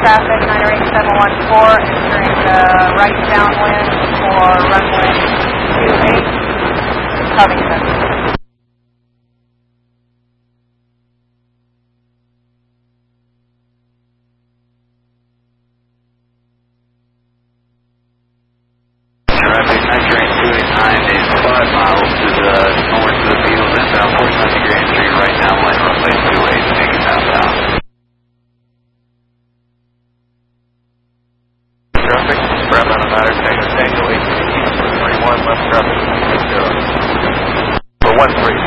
traffic, 908-714, entering the right downwind for runway 28, Covington. Traffic, nice range 289, a 5 miles to the north of the field, inbound 49 degree entry right now, line runway 28, making southbound. Traffic, ground on the matter, Tango 8, 21, left traffic, 0. For 13.